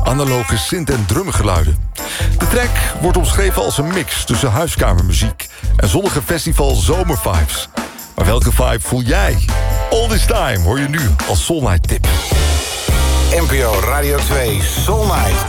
analoge synth- en drumgeluiden. De track wordt omschreven als een mix tussen huiskamermuziek en zonnige festival zomervibes. Maar welke vibe voel jij? All This Time hoor je nu als Soul Night tip. NPO Radio 2 Soul Night.